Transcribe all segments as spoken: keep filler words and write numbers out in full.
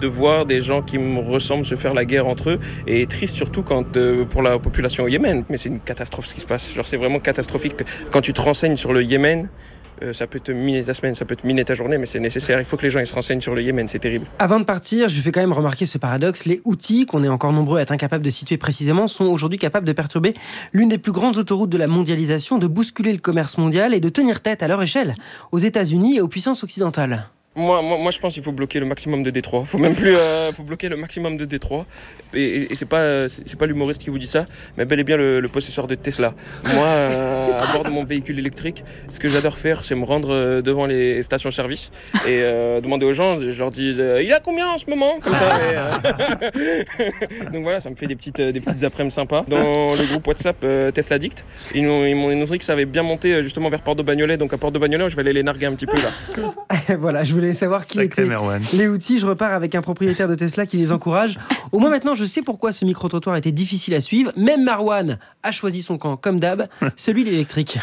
de voir des gens qui me ressemblent se faire la guerre entre eux, et triste surtout quand, euh, pour la population au Yémen. Mais c'est une catastrophe ce qui se passe. Genre, c'est vraiment catastrophique. Quand tu te renseignes sur le Yémen, Euh, ça peut te miner ta semaine, ça peut te miner ta journée, mais c'est nécessaire. Il faut que les gens ils se renseignent sur le Yémen, c'est terrible. Avant de partir, je fais quand même remarquer ce paradoxe. Les Houthis, qu'on est encore nombreux à être incapables de situer précisément, sont aujourd'hui capables de perturber l'une des plus grandes autoroutes de la mondialisation, de bousculer le commerce mondial et de tenir tête à leur échelle aux États-Unis et aux puissances occidentales. Moi, moi, moi, je pense qu'il faut bloquer le maximum de détroits. Il faut même plus, euh, faut bloquer le maximum de détroits. Et, et, et c'est pas, c'est, c'est pas l'humoriste qui vous dit ça, mais bel et bien le, le possesseur de Tesla. Moi, euh, à bord de mon véhicule électrique, ce que j'adore faire, c'est me rendre devant les stations-service et euh, demander aux gens. Je leur dis, euh, il a combien en ce moment, comme ça. Et, euh... Donc voilà, ça me fait des petites, des petites après-midi sympas. Dans le groupe WhatsApp euh, Tesla Addict, ils, nous, ils m'ont ils nous dit que ça avait bien monté justement vers Port de Bagnolet. Donc à Port de Bagnolet, je vais aller les narguer un petit peu là. Voilà, je voulais savoir qui étaient les Houthis. Je repars avec un propriétaire de Tesla qui les encourage. Au moins maintenant, je sais pourquoi ce micro-trottoir était difficile à suivre. Même Marwan a choisi son camp, comme d'hab, celui de l'électrique.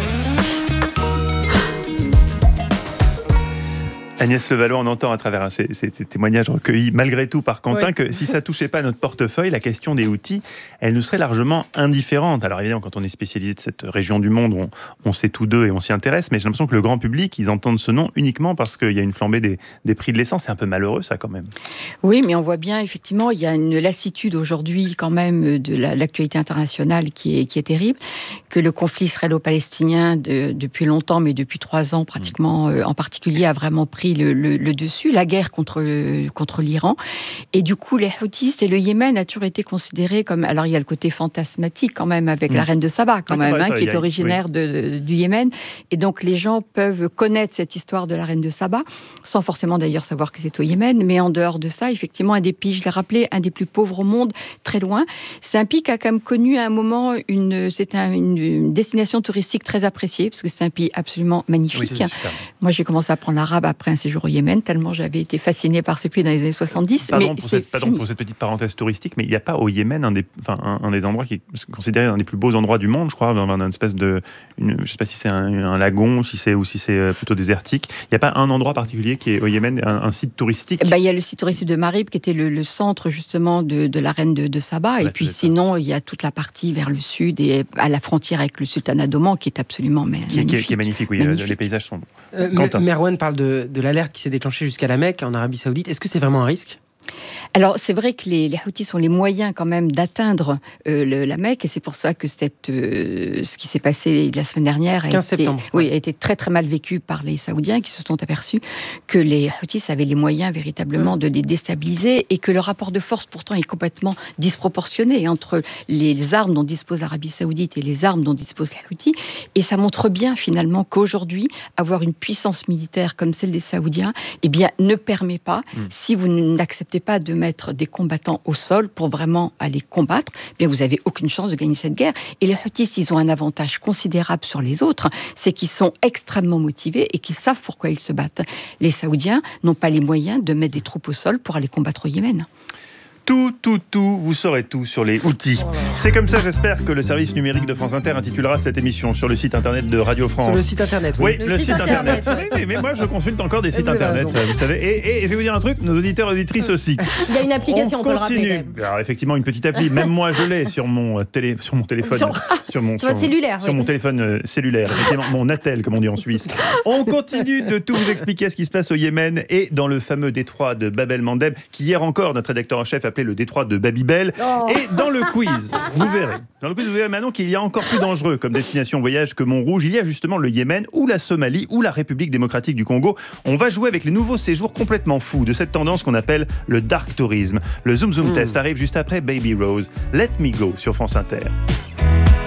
Agnès Levallois, on entend à travers ces, ces, ces témoignages recueillis malgré tout par Quentin, oui, que si ça ne touchait pas notre portefeuille, la question des Houthis, elle nous serait largement indifférente. Alors évidemment, quand on est spécialisé de cette région du monde, on, on sait tous d'eux et on s'y intéresse, mais j'ai l'impression que le grand public, ils entendent ce nom uniquement parce qu'il y a une flambée des, des prix de l'essence. C'est un peu malheureux ça quand même. Oui, mais on voit bien effectivement, il y a une lassitude aujourd'hui quand même de la, l'actualité internationale qui est, qui est terrible, que le conflit israélo-palestinien de, depuis longtemps, mais depuis trois ans pratiquement mmh. euh, en particulier, a vraiment pris Le, le, le dessus, la guerre contre, le, contre l'Iran. Et du coup, les Houthis et le Yémen a toujours été considéré comme... Alors, il y a le côté fantasmatique quand même, avec mmh. la reine de Saba, quand ah, même, vrai, hein, qui est originaire oui. de, de, du Yémen. Et donc, les gens peuvent connaître cette histoire de la reine de Saba, sans forcément d'ailleurs savoir que c'est au Yémen. Mais en dehors de ça, effectivement, un des pays, je l'ai rappelé, un des plus pauvres au monde, très loin. C'est un pays qui a quand même connu à un moment une, c'est un, une, une destination touristique très appréciée, parce que c'est un pays absolument magnifique. Oui, moi, j'ai commencé à apprendre l'arabe après un séjour au Yémen, tellement j'avais été fascinée par ce pays dans les années soixante-dix. Pardon, mais pour, c'est cette, pardon pour cette petite parenthèse touristique, mais il n'y a pas au Yémen un des, enfin, un, un des endroits qui est considéré un des plus beaux endroits du monde, je crois, dans une espèce de... Une, je ne sais pas si c'est un, un lagon si c'est, ou si c'est plutôt désertique. Il n'y a pas un endroit particulier qui est au Yémen, un, un site touristique? Bah, il y a le site touristique de Marib, qui était le, le centre justement de, de la reine de, de Saba. Et bah, puis sinon, il y a toute la partie vers le sud et à la frontière avec le sultanat d'Oman, qui est absolument magnifique. Qui, qui, est, qui est magnifique, oui. Magnifique. Les paysages sont... Euh, Merwan parle de, de l'alerte qui s'est déclenchée jusqu'à la Mecque, en Arabie Saoudite. Est-ce que c'est vraiment un risque ? Alors, c'est vrai que les, les Houthis ont les moyens quand même d'atteindre euh, le, la Mecque, et c'est pour ça que cette, euh, ce qui s'est passé la semaine dernière a quinze septembre. Été, oui, a été très très mal vécu par les Saoudiens, qui se sont aperçus que les Houthis avaient les moyens véritablement mmh. de les déstabiliser, et que le rapport de force pourtant est complètement disproportionné entre les armes dont dispose l'Arabie Saoudite et les armes dont disposent les Houthis. Et ça montre bien finalement qu'aujourd'hui, avoir une puissance militaire comme celle des Saoudiens, eh bien, ne permet pas, mmh. si vous n'acceptez pas de mettre des combattants au sol pour vraiment aller combattre, eh bien vous n'avez aucune chance de gagner cette guerre. Et les Houthis, ils ont un avantage considérable sur les autres, c'est qu'ils sont extrêmement motivés et qu'ils savent pourquoi ils se battent. Les Saoudiens n'ont pas les moyens de mettre des troupes au sol pour aller combattre au Yémen. Tout, tout, tout, vous saurez tout sur les Houthis. C'est comme ça, j'espère, que le service numérique de France Inter intitulera cette émission sur le site internet de Radio France. Sur le site internet, oui. Oui, le, le site, site internet. internet. Oui, mais moi, je consulte encore des sites internet, vous savez. Et, et je vais vous dire un truc, nos auditeurs et auditrices aussi. Il y a une application, on, on peut le rappeler. Alors, effectivement, une petite appli. Même moi, je l'ai sur mon, télé, sur mon téléphone. Sur, sur mon sur votre cellulaire. Sur oui. mon téléphone euh, cellulaire. Mon attel, comme on dit en Suisse. On continue de tout vous expliquer ce qui se passe au Yémen et dans le fameux détroit de Bab el-Mandeb, qui hier encore, notre rédacteur en chef appelait le détroit de Bab Babybel. Oh. Et dans le quiz, vous verrez, dans le quiz, vous verrez maintenant qu'il y a encore plus dangereux comme destination voyage que Montrouge. Il y a justement le Yémen ou la Somalie ou la République démocratique du Congo. On va jouer avec les nouveaux séjours complètement fous de cette tendance qu'on appelle le dark tourisme. Le Zoom Zoom mmh. Test arrive juste après Baby Rose. Let Me Go sur France Inter.